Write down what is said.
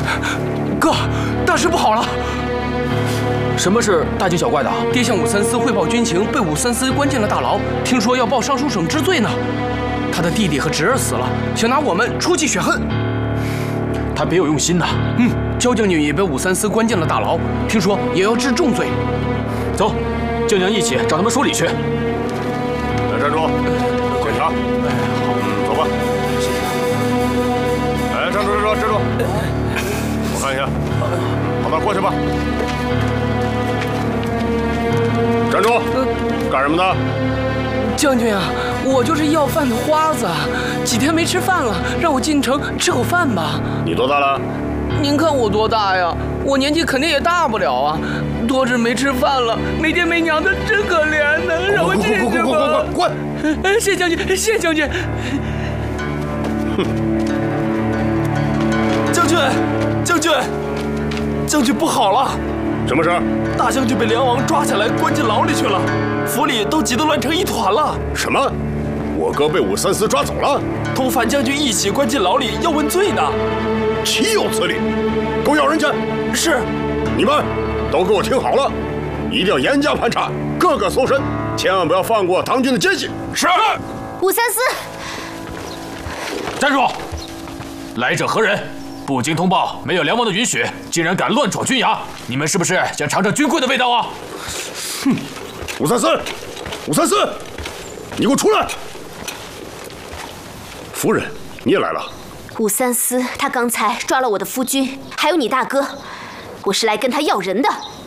哥，大事不好了！ 什么是大惊小怪的？ 爹向武三思汇报军情，被武三思关进了大牢，听说要报尚书省之罪呢。他的弟弟和侄儿死了，想拿我们出气雪恨。 他别有用心呐。 焦将军也被武三思关进了大牢，听说也要治重罪。 走，舅娘一起找他们说理去。 来，站住！检查。走吧。谢谢。哎，站住！我看一下。好的，过去吧。站住！干什么的？ 将军啊，我就是要饭的花子，几天没吃饭了，让我进城吃口饭吧。 你多大了？ 您看我多大呀？我年纪肯定也大不了啊，多日没吃饭了，没爹没娘的，真可怜呢。让我进去吧。滚！谢将军，谢将军。 将军不好了！ 什么事？ 大将军被梁王抓起来，关进牢里去了，府里都急得乱成一团了。 什么？我哥被武三思抓走了， 同樊将军一起关进牢里，要问罪呢。 岂有此理！给我要人去！ 是。 你们都给我听好了，一定要严加盘查，个个搜身，千万不要放过唐军的奸细。 是。 武三思， 站住！来者何人？不经通报，没有梁王的允许，竟然敢乱闯军衙！你们是不是想尝尝军规的味道啊？ 哼！武三思，你给我出来！夫人，你也来了。 武三思他刚才抓了我的夫君，还有你大哥，我是来跟他要人的。